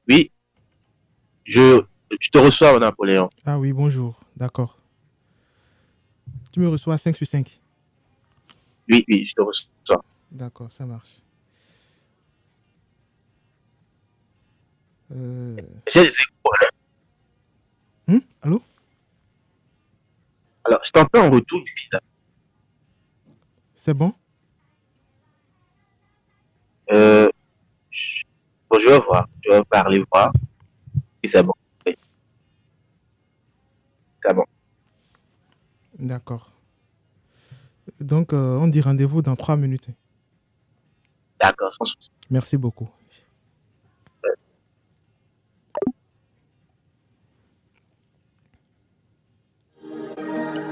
Oui, je, je te reçois, Napoléon. Ah oui, bonjour. D'accord. Tu me reçois 5 sur 5. Oui, oui, je te reçois. D'accord, ça marche. Euh... J'ai des échos, hein. Allô? Alors, je t'entends en retour ici, là. C'est bon? Euh, bon, je vais voir. Je vais parler, voir. Et c'est bon. Oui, c'est bon. D'accord. Donc, on dit rendez-vous dans 3 minutes. D'accord, sans souci. Merci beaucoup.